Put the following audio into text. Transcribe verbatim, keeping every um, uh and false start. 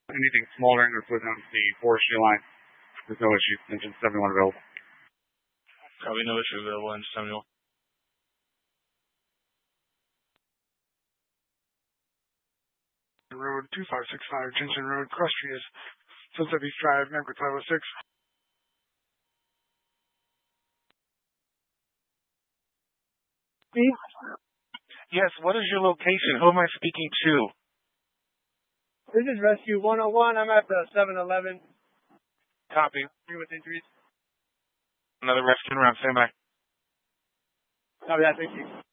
Anything smoldering that's within the forestry line. There's no issue. Engine seventy-one available. Probably no issue available. Engine seventy-one. Road two five six five, Jensen Road, Cross Street is Sunset Beach Drive, Memphis five oh six. Steve? Yes, what is your location? Who am I speaking to? This is Rescue one oh one. I'm at the seven eleven. Copy. Three with injuries. Another rescue around. Stand by. Copy that. Thank you.